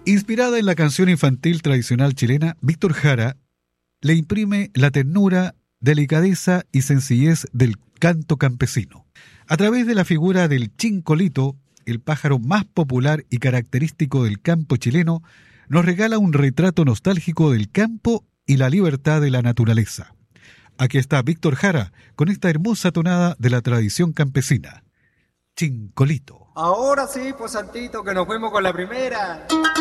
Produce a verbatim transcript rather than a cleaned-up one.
Inspirada en la canción infantil tradicional chilena, Víctor Jara le imprime la ternura, delicadeza y sencillez del canto campesino. A través de la figura del chincolito, el pájaro más popular y característico del campo chileno, nos regala un retrato nostálgico del campo y la libertad de la naturaleza. Aquí está Víctor Jara con esta hermosa tonada de la tradición campesina. Chincolito. Ahora sí, pues Santito, que nos fuimos con la primera.